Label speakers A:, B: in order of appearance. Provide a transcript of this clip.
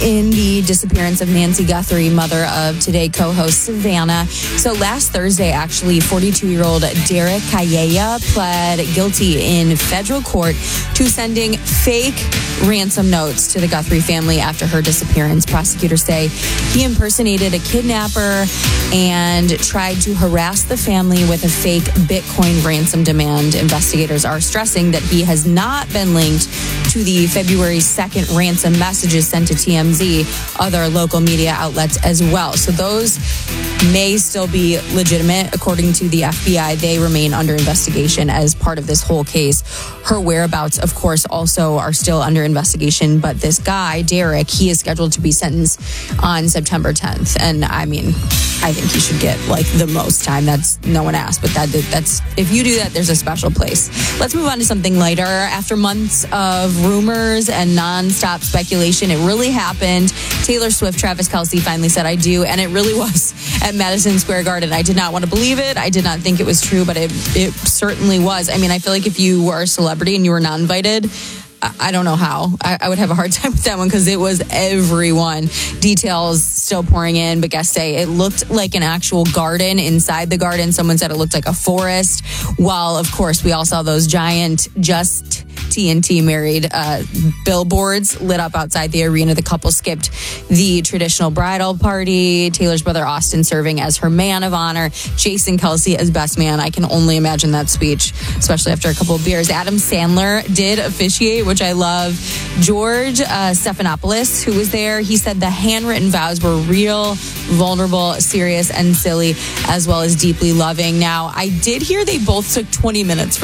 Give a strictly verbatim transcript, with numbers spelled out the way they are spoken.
A: in the disappearance of Nancy Guthrie, mother of Today co-host Savannah. So last Thursday, actually, forty-two-year-old Derek Kayaya pled guilty in federal court to sending fake ransom notes to the Guthrie family after her disappearance. Prosecutors say he impersonated a kidnapper and tried to harass the family with a fake Bitcoin ransom demand. Investigators are stressing that he has not been linked to the February second ransom messages sent to T M Z, other local media outlets as well. So those may still be legitimate. According to the F B I, they remain under investigation as part of this whole case. Her whereabouts, of course, also are still under investigation. But this guy, Derek, he is scheduled to be sentenced on September tenth. And I mean, I think he should get like the most time. That's no one asked, but that that's if you do that, there's a special place. Let's move on to something lighter. After months of rumors and nonstop speculation, it really happened. Taylor Swift, Travis Kelce finally said, "I do," and it really was at Madison Square Garden. I did not want to believe it. I did not think it was true, but it it certainly was. I mean, I feel like if you were a celebrity and you were not invited, I don't know how. I, I would have a hard time with that one because it was everyone. Details still pouring in, but guests say it looked like an actual garden inside the garden. Someone said it looked like a forest. While, of course, we all saw those giant Just T N T married uh, billboards lit up outside the arena. The couple skipped the traditional bridal party. Taylor's brother Austin serving as her man of honor. Jason Kelce as best man. I can only imagine that speech, especially after a couple of beers. Adam Sandler did officiate, which I love. George uh, Stephanopoulos, who was there, he said the handwritten vows were real, vulnerable, serious, and silly, as well as deeply loving. Now, I did hear they both took twenty minutes for